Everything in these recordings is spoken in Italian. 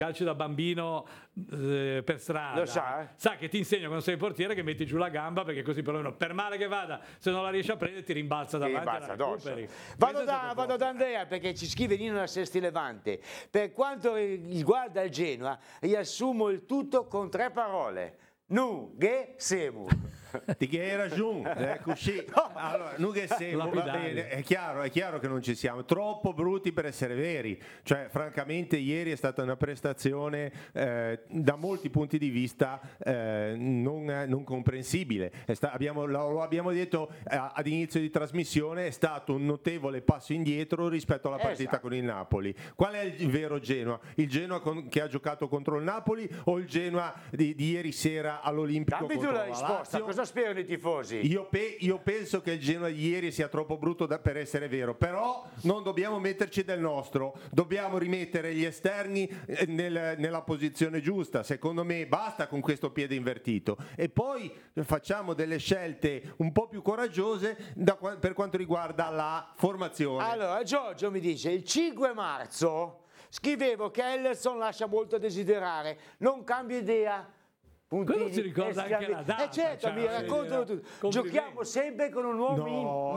calci da bambino per strada, Lo sa? sa che ti insegna quando sei portiere che metti giù la gamba, perché così perlomeno per male che vada, se non la riesci a prendere ti rimbalza davanti e la recuperi. Vado da Andrea, perché ci scrive Nino da Sesti Levante: per quanto riguarda il Genoa, riassumo il tutto con 3 parole: nu, ge, semu. Di che hai ragione, così. Allora, è chiaro che non ci siamo, troppo brutti per essere veri. Cioè, francamente, ieri è stata una prestazione da molti punti di vista non comprensibile. Lo abbiamo detto ad inizio di trasmissione, è stato un notevole passo indietro rispetto alla partita con il Napoli. Qual è il vero Genoa? Il Genoa che ha giocato contro il Napoli o il Genoa di ieri sera all'Olimpico contro la Lazio? Cosa sperano i tifosi? Io penso che il Genoa di ieri sia troppo brutto per essere vero, però non dobbiamo metterci del nostro, dobbiamo rimettere gli esterni nella posizione giusta. Secondo me basta con questo piede invertito e poi facciamo delle scelte un po' più coraggiose per quanto riguarda la formazione. Allora, Giorgio mi dice: il 5 marzo scrivevo che Ellerson lascia molto a desiderare, non cambio idea. Quello si ricorda anche la data. Certo, mi raccontano tutto. Giochiamo sempre con un uomo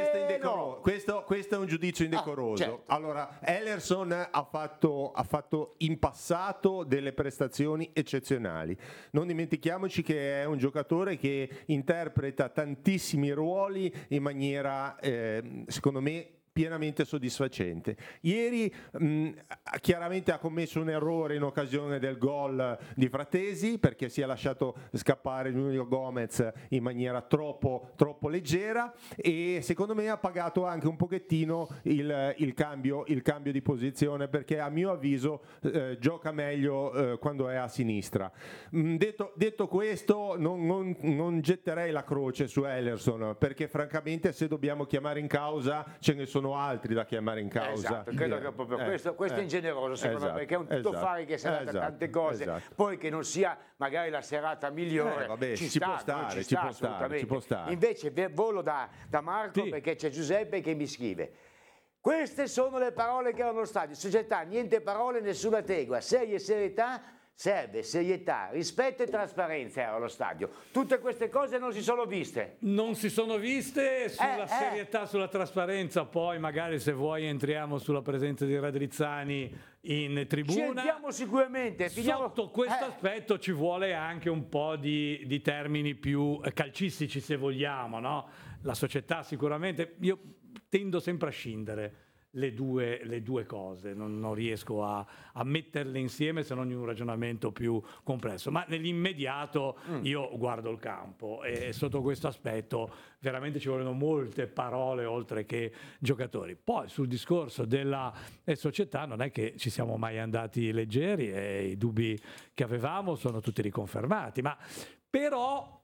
questo è un giudizio indecoroso. Certo. Allora, Ellerson ha fatto in passato delle prestazioni eccezionali. Non dimentichiamoci che è un giocatore che interpreta tantissimi ruoli in maniera, secondo me, pienamente soddisfacente. Ieri chiaramente ha commesso un errore in occasione del gol di Fratesi, perché si è lasciato scappare Junior Gomez in maniera troppo leggera, e secondo me ha pagato anche un pochettino il cambio di posizione, perché a mio avviso gioca meglio quando è a sinistra. Detto questo, non getterei la croce su Ellerson, perché francamente se dobbiamo chiamare in causa ce ne sono altri da chiamare in causa. Esatto, credo che proprio questo è ingeneroso, secondo me, perché è un tuttofare che si adatta a tante cose, poi che non sia magari la serata migliore, ci può stare. Invece volo da Marco, perché c'è Giuseppe che mi scrive: queste sono le parole che erano allo stadio: società, niente parole, nessuna tregua, serie serietà. Serve serietà, rispetto e trasparenza era allo stadio. Tutte queste cose non si sono viste. Non si sono viste sulla serietà, sulla trasparenza. Poi magari, se vuoi, entriamo sulla presenza di Radrizzani in tribuna. Ci entriamo sicuramente. Sotto questo aspetto ci vuole anche un po' di termini più calcistici, se vogliamo, no? La società sicuramente, io tendo sempre a scindere le due cose, non riesco a metterle insieme se non in un ragionamento più complesso, ma nell'immediato io guardo il campo e sotto questo aspetto veramente ci vogliono molte parole oltre che giocatori. Poi sul discorso della società non è che ci siamo mai andati leggeri e i dubbi che avevamo sono tutti riconfermati, ma però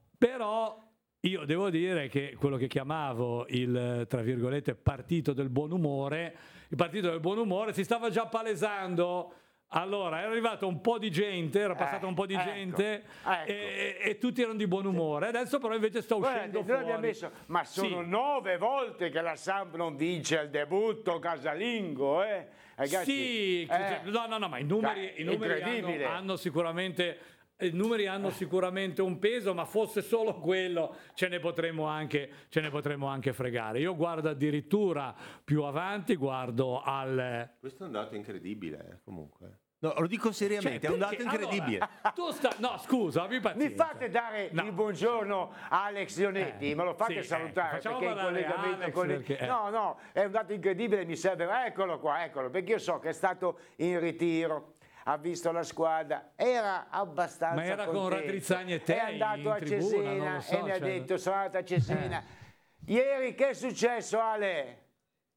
io devo dire che quello che chiamavo il, tra virgolette, partito del buon umore, il partito del buon umore si stava già palesando. Allora, era arrivato un po' di gente, era passata un po' di gente e tutti erano di buon umore. Adesso però invece sta uscendo fuori. Ma sono 9 volte che la Samp non vince il debutto casalingo, ragazzi. Sì, no, ma i numeri hanno sicuramente... I numeri hanno sicuramente un peso, ma fosse solo quello ce ne potremmo anche fregare. Io guardo addirittura più avanti, guardo al... Questo è un dato incredibile, comunque. No, lo dico seriamente, è un dato incredibile. Allora, no, scusa, abbi pazienza. Mi fate dare il buongiorno a Alex Leonetti, me lo fate salutare, perché in collegamento con No, è un dato incredibile, mi serve. Eccolo qua, perché io so che è stato in ritiro, ha visto la squadra, era abbastanza ma era contento. Con Radrizzani e te, è andato a Cesena e mi ha detto: sono andato a Cesena. Ieri che è successo, Ale?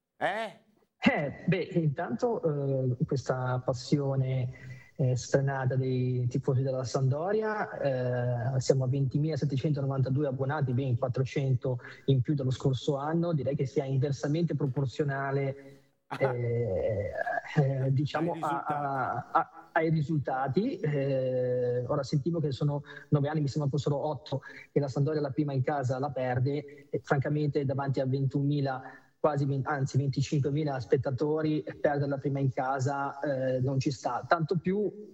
Intanto questa passione sfrenata dei tifosi della Sampdoria, siamo a 20.792 abbonati, ben 400 in più dello scorso anno, direi che sia inversamente proporzionale diciamo ai risultati. Ora sentivo che sono 9 anni, mi sembra fossero 8 che la Sampdoria la prima in casa la perde, e francamente davanti a 21.000 anzi 25.000 spettatori perdere la prima in casa non ci sta, tanto più